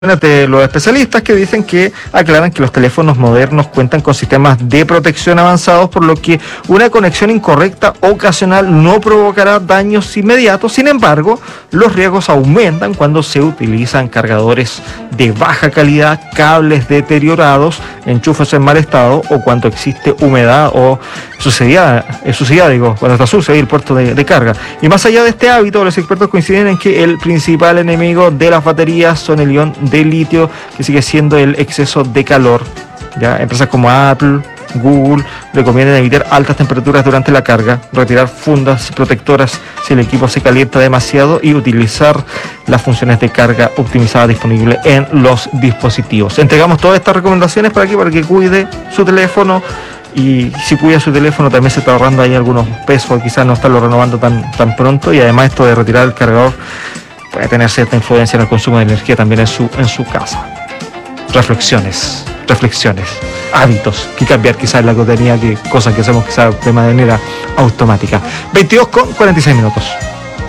de los especialistas que dicen que aclaran que los teléfonos modernos cuentan con sistemas de protección avanzados, por lo que una conexión incorrecta ocasional no provocará daños inmediatos. Sin embargo, los riesgos aumentan cuando se utilizan cargadores de baja calidad, cables deteriorados, enchufes en mal estado o cuando existe humedad o suciedad, cuando está sucio el puerto de carga. Y más allá de este hábito, los expertos coinciden en que el principal enemigo de las baterías son el ion de litio, que sigue siendo el exceso de calor. ¿Ya? Empresas como Apple, Google recomiendan evitar altas temperaturas durante la carga, retirar fundas protectoras si el equipo se calienta demasiado y utilizar las funciones de carga optimizada disponibles en los dispositivos. Entregamos todas estas recomendaciones para que cuide su teléfono, y si cuida su teléfono también se está ahorrando ahí algunos pesos, quizás no estarlo renovando tan pronto, y además esto de retirar el cargador puede tener cierta influencia en el consumo de energía también en su casa. Reflexiones, hábitos que cambiar quizás en la cotidianidad, que cosas que hacemos quizás de manera automática. 22:46 minutos.